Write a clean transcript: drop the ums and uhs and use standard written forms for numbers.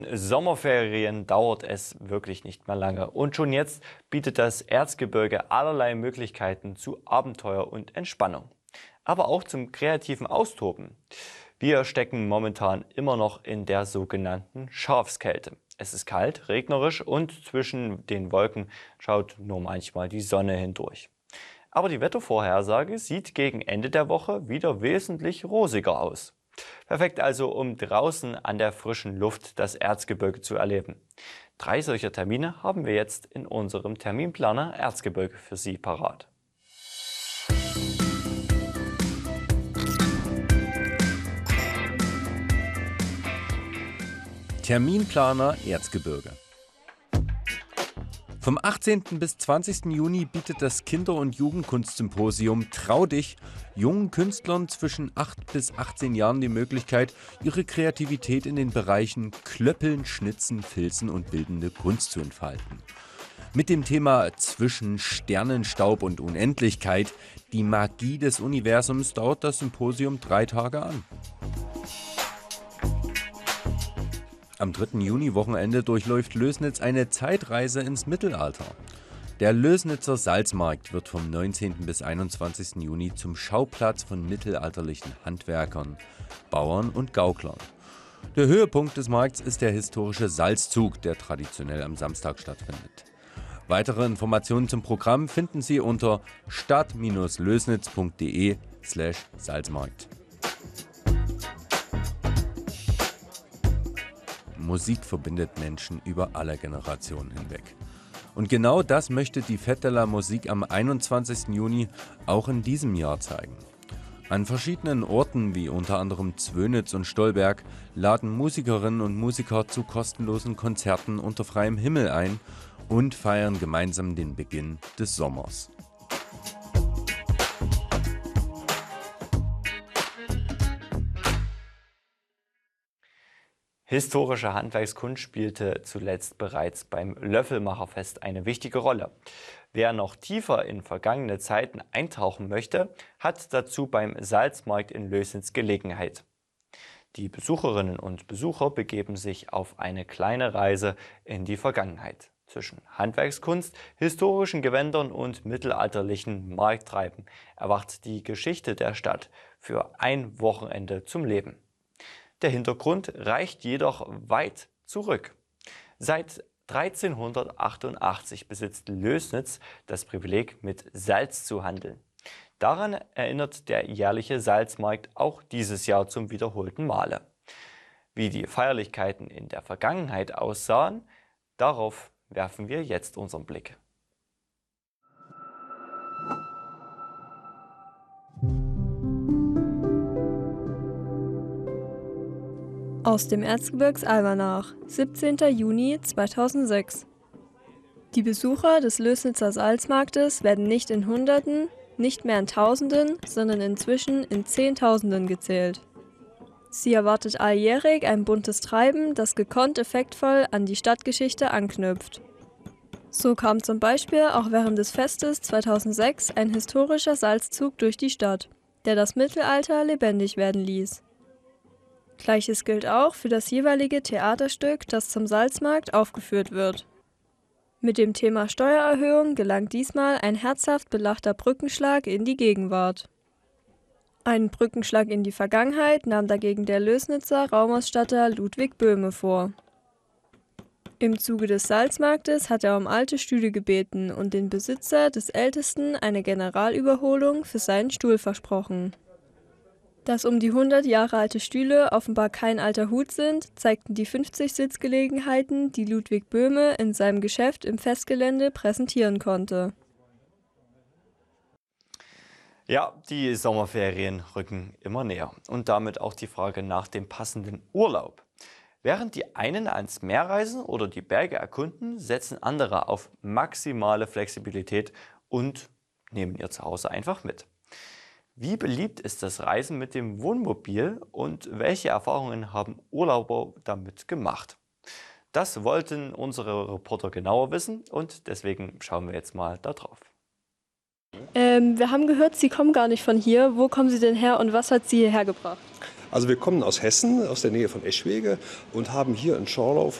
Sommerferien dauert es wirklich nicht mehr lange und schon jetzt bietet das Erzgebirge allerlei Möglichkeiten zu Abenteuer und Entspannung, aber auch zum kreativen Austoben. Wir stecken momentan immer noch in der sogenannten Schafskälte. Es ist kalt, regnerisch und zwischen den Wolken schaut nur manchmal die Sonne hindurch. Aber die Wettervorhersage sieht gegen Ende der Woche wieder wesentlich rosiger aus. Perfekt also, um draußen an der frischen Luft das Erzgebirge zu erleben. 3 solcher Termine haben wir jetzt in unserem Terminplaner Erzgebirge für Sie parat. Terminplaner Erzgebirge. Vom 18. bis 20. Juni bietet das Kinder- und Jugendkunstsymposium Trau dich jungen Künstlern zwischen 8 bis 18 Jahren die Möglichkeit, ihre Kreativität in den Bereichen Klöppeln, Schnitzen, Filzen und bildende Kunst zu entfalten. Mit dem Thema Zwischen Sternenstaub und Unendlichkeit, die Magie des Universums, dauert das Symposium 3 Tage an. Am 3. Juni-Wochenende durchläuft Lößnitz eine Zeitreise ins Mittelalter. Der Lößnitzer Salzmarkt wird vom 19. bis 21. Juni zum Schauplatz von mittelalterlichen Handwerkern, Bauern und Gauklern. Der Höhepunkt des Markts ist der historische Salzzug, der traditionell am Samstag stattfindet. Weitere Informationen zum Programm finden Sie unter stadt-lößnitz.de/Salzmarkt. Musik verbindet Menschen über alle Generationen hinweg. Und genau das möchte die Fête de la Musique am 21. Juni auch in diesem Jahr zeigen. An verschiedenen Orten, wie unter anderem Zwönitz und Stolberg, laden Musikerinnen und Musiker zu kostenlosen Konzerten unter freiem Himmel ein und feiern gemeinsam den Beginn des Sommers. Historische Handwerkskunst spielte zuletzt bereits beim Löffelmacherfest eine wichtige Rolle. Wer noch tiefer in vergangene Zeiten eintauchen möchte, hat dazu beim Salzmarkt in Lößnitz Gelegenheit. Die Besucherinnen und Besucher begeben sich auf eine kleine Reise in die Vergangenheit. Zwischen Handwerkskunst, historischen Gewändern und mittelalterlichen Markttreiben erwacht die Geschichte der Stadt für ein Wochenende zum Leben. Der Hintergrund reicht jedoch weit zurück. Seit 1388 besitzt Lößnitz das Privileg, mit Salz zu handeln. Daran erinnert der jährliche Salzmarkt auch dieses Jahr zum wiederholten Male. Wie die Feierlichkeiten in der Vergangenheit aussahen, darauf werfen wir jetzt unseren Blick. Aus dem Erzgebirgsalmanach, 17. Juni 2006. Die Besucher des Lößnitzer Salzmarktes werden nicht in Hunderten, nicht mehr in Tausenden, sondern inzwischen in Zehntausenden gezählt. Sie erwartet alljährig ein buntes Treiben, das gekonnt effektvoll an die Stadtgeschichte anknüpft. So kam zum Beispiel auch während des Festes 2006 ein historischer Salzzug durch die Stadt, der das Mittelalter lebendig werden ließ. Gleiches gilt auch für das jeweilige Theaterstück, das zum Salzmarkt aufgeführt wird. Mit dem Thema Steuererhöhung gelangt diesmal ein herzhaft belachter Brückenschlag in die Gegenwart. Einen Brückenschlag in die Vergangenheit nahm dagegen der Lößnitzer Raumausstatter Ludwig Böhme vor. Im Zuge des Salzmarktes hat er um alte Stühle gebeten und den Besitzer des ältesten eine Generalüberholung für seinen Stuhl versprochen. Dass um die 100 Jahre alte Stühle offenbar kein alter Hut sind, zeigten die 50 Sitzgelegenheiten, die Ludwig Böhme in seinem Geschäft im Festgelände präsentieren konnte. Ja, die Sommerferien rücken immer näher und damit auch die Frage nach dem passenden Urlaub. Während die einen ans Meer reisen oder die Berge erkunden, setzen andere auf maximale Flexibilität und nehmen ihr Zuhause einfach mit. Wie beliebt ist das Reisen mit dem Wohnmobil und welche Erfahrungen haben Urlauber damit gemacht? Das wollten unsere Reporter genauer wissen und deswegen schauen wir jetzt mal da drauf. Wir haben gehört, Sie kommen gar nicht von hier. Wo kommen Sie denn her und was hat Sie hierher gebracht? Also wir kommen aus Hessen, aus der Nähe von Eschwege und haben hier einen Schorlauf